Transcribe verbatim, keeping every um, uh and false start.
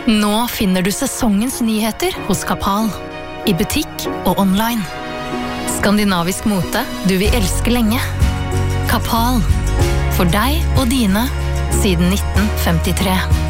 Nå finner du sesongens nyheter hos Kapal. I butikk og online. Skandinavisk mote du vil elske lenge. Kapal. For deg og dine siden nitten femtitre.